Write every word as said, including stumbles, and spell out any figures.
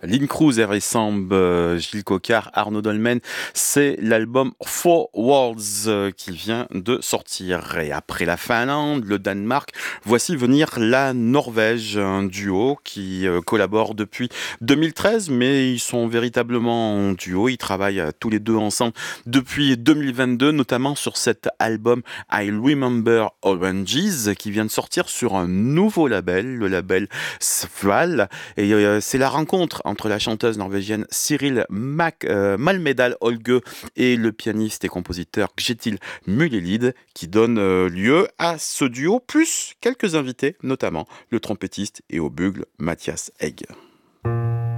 Lynn Cruz, Hervé Samb, euh, Gilles Coquard, Arnaud Dolmen, c'est l'album Four Worlds euh, qui vient de sortir. Et après la Finlande, le Danemark, voici venir la Norvège, un duo qui euh, collabore depuis deux mille treize, mais ils sont véritablement en duo, ils travaillent euh, tous les deux ensemble depuis deux mille vingt-deux, notamment sur cet album I Remember Oranges qui vient de sortir sur un nouveau label, le label Sval. Et euh, c'est la rencontre entre la chanteuse norvégienne Cyril Mac, euh, Malmedal Olge et le pianiste et compositeur Kjetil Mulelid qui donne euh, lieu à ce duo, plus quelques invités, notamment le trompettiste et au bugle Mathias Egg.